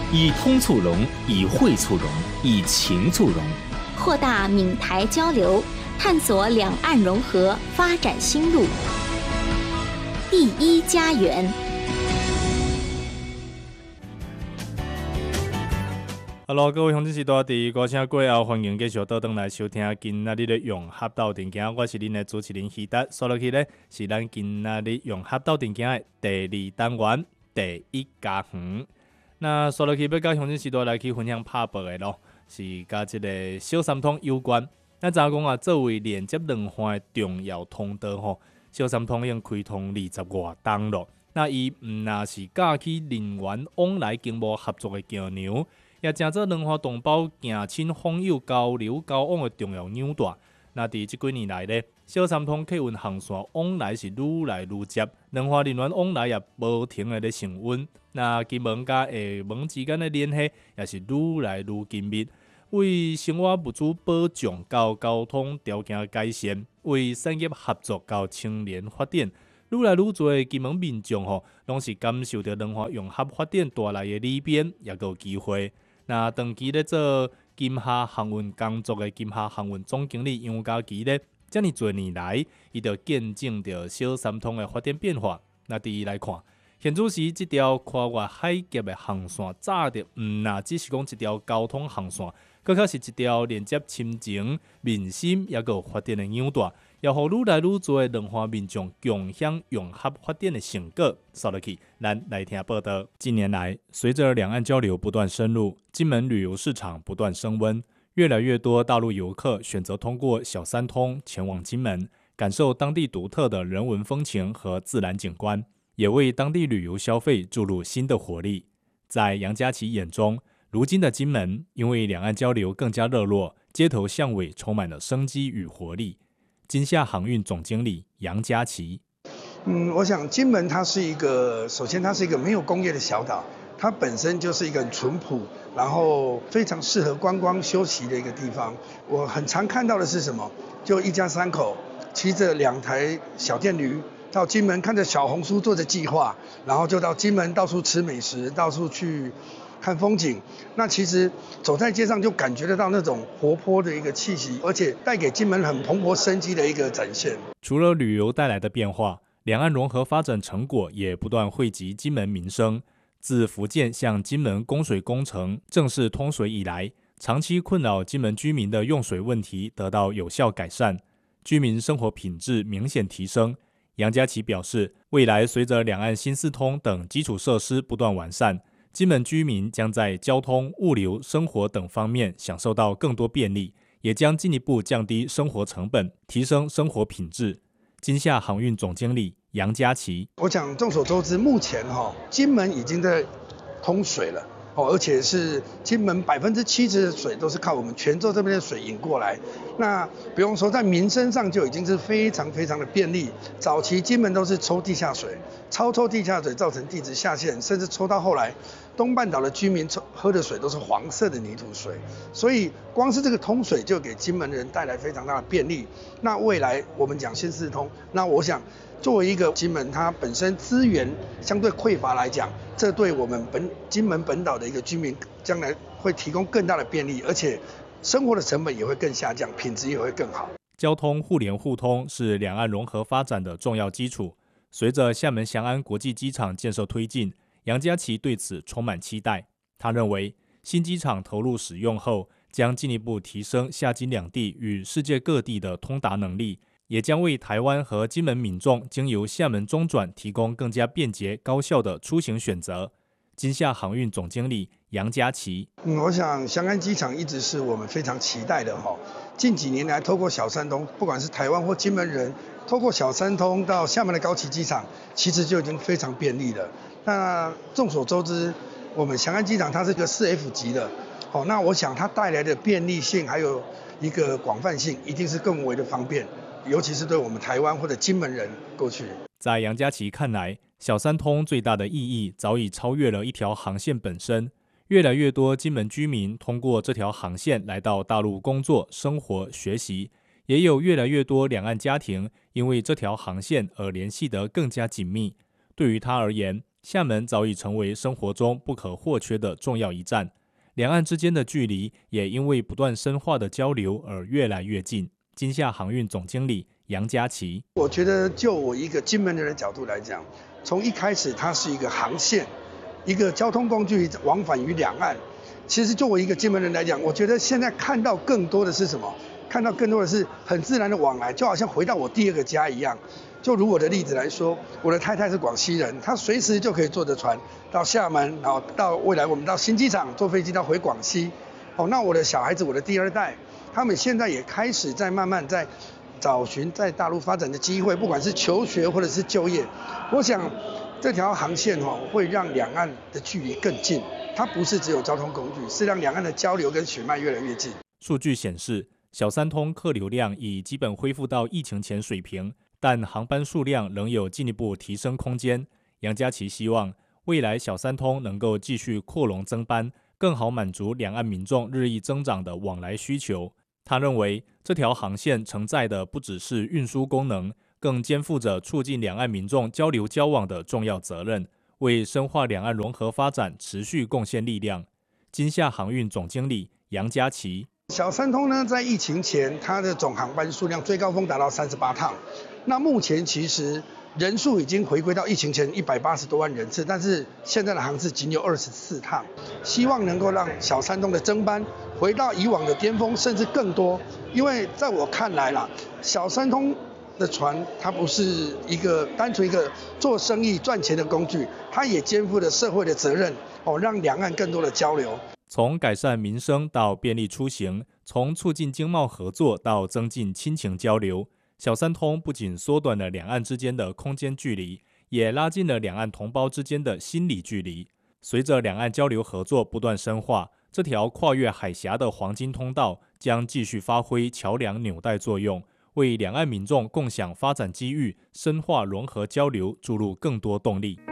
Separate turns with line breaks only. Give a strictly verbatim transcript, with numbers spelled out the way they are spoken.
以通促融，以惠促融，以情促融，
扩大闽台交流，探索两岸融合发展新路。第一家园。
Hello， 各位乡亲时代伫歌声过后，欢迎继续倒转来收听今仔日的融合斗阵行。我是恁的主持人希达，所落去呢是咱今仔日融合斗阵行的第二单元第一家园。那所落去要甲乡亲时代来去分享拍报的咯，是甲即个小三通有关。咱知影讲啊，作为连接两岸的重要通道吼，小三通已经开通二十外冬咯。那伊毋若是架起人员往来经贸合作的桥梁。也成做两岸同胞行亲访友、交流交往的重要纽带。那伫即几年来呢，小三通客运航线往来是愈来愈接，两岸人员往来也无停的咧升温。那金门甲下门之间的联系也是愈来愈紧密。为生活物资保障到交通条件改善，为产业合作到青年发展，愈来愈多金门民众吼，拢是感受到两岸融合发展带来的利便，也有机会。那长期咧做金厦航运工作的金厦航运总经理杨家琪咧，遮尔多年来，伊就见证着小三通的发展变化。那第一来看，现主时这条跨越海峡的航线，早着毋那只是讲一条交通航线，更较是一条连接亲情、民心也个发展的纽带，也互愈来愈多的两岸民众共享融合发展的成果。扫落去，咱来听报道。近年来，随着两岸交流不断深入，金门旅游市场不断升温，越来越多大陆游客选择通过小三通前往金门，感受当地独特的人文风情和自然景观，也为当地旅游消费注入新的活力。在杨家琪眼中，如今的金门因为两岸交流更加热络，街头巷尾充满了生机与活力。金厦航运总经理杨家琪，
嗯，我想金门它是一个，首先它是一个没有工业的小岛，它本身就是一个很淳朴，然后非常适合观光休息的一个地方。我很常看到的是什么？就一家三口骑着两台小电驴到金门，看着小红书做着计划，然后就到金门到处吃美食，到处去看风景。那其实走在街上就感觉得到那种活泼的一个气息，而且带给金门很蓬勃生机的一个展现。
除了旅游带来的变化，两岸融合发展成果也不断惠及金门民生。自福建向金门供水工程正式通水以来，长期困扰金门居民的用水问题得到有效改善，居民生活品质明显提升。杨家琪表示，未来随着两岸新四通等基础设施不断完善，金门居民将在交通、物流、生活等方面享受到更多便利，也将进一步降低生活成本，提升生活品质。金厦航运总经理杨家琪，
我想众所周知，目前哈金门已经在通水了。哦，而且是金门百分之七十的水都是靠我们泉州这边的水引过来。那不用说，在民生上就已经是非常非常的便利。早期金门都是抽地下水，超抽地下水造成地质下陷，甚至抽到后来，东半岛的居民抽喝的水都是黄色的泥土水。所以光是这个通水就给金门人带来非常大的便利。那未来我们讲新四通，那我想，作为一个金门，它本身资源相对匮乏来讲，这对我们本金门本岛的一个居民，将来会提供更大的便利，而且生活的成本也会更下降，品质也会更好。
交通互联互通是两岸融合发展的重要基础。随着厦门翔安国际机场建设推进，杨家琪对此充满期待。他认为，新机场投入使用后，将进一步提升厦金两地与世界各地的通达能力，也将为台湾和金门民众经由厦门中转提供更加便捷高效的出行选择。金厦航运总经理杨家琪，
嗯，我想翔安机场一直是我们非常期待的哈。近几年来，透过小三通，不管是台湾或金门人，透过小三通到厦门的高崎机场，其实就已经非常便利了。那众所周知，我们翔安机场它是个四 F 级的，好，那我想它带来的便利性还有一个广泛性，一定是更为的方便。尤其是对我们台湾或者金门人过去，
在杨家琪看来，小三通最大的意义早已超越了一条航线本身。越来越多金门居民通过这条航线来到大陆工作、生活、学习，也有越来越多两岸家庭因为这条航线而联系得更加紧密。对于他而言， 厦门早已成为生活中不可或缺的重要一站，两岸之间的距离也因为不断深化的交流而越来越近。金厦航运总经理杨家琪，
我觉得就我一个金门人的角度来讲，从一开始它是一个航线，一个交通工具往返于两岸。其实就我一个金门人来讲，我觉得现在看到更多的是什么？看到更多的是很自然的往来，就好像回到我第二个家一样。就如我的例子来说，我的太太是广西人，她随时就可以坐着船到厦门，然后到未来我们到新机场坐飞机到回广西。哦，那我的小孩子，我的第二代，他们现在也开始在慢慢在找寻在大陆发展的机会，不管是求学或者是就业。我想这条航线哦，会让两岸的距离更近。它不是只有交通工具，是让两岸的交流跟血脉越来越近。
数据显示，小三通客流量已基本恢复到疫情前水平，但航班数量仍有进一步提升空间。杨家琪希望未来小三通能够继续扩容增班，更好满足两岸民众日益增长的往来需求。他认为，这条航线承载的不只是运输功能，更肩负着促进两岸民众交流交往的重要责任，为深化两岸融合发展持续贡献力量。金厦航运总经理杨家琪，
小三通呢，在疫情前，它的总航班数量最高峰达到三十八趟。那目前其实人数已经回归到疫情前一百八十多万人次，但是现在的航次仅有二十四趟。希望能够让小三通的增班回到以往的巅峰，甚至更多。因为在我看来啦，小三通的船，它不是一个单纯一个做生意赚钱的工具，它也肩负了社会的责任哦，让两岸更多的交流。
从改善民生到便利出行，从促进经贸合作到增进亲情交流，小三通不仅缩短了两岸之间的空间距离，也拉近了两岸同胞之间的心理距离。随着两岸交流合作不断深化，这条跨越海峡的黄金通道将继续发挥桥梁纽带作用，为两岸民众共享发展机遇、深化融合交流注入更多动力。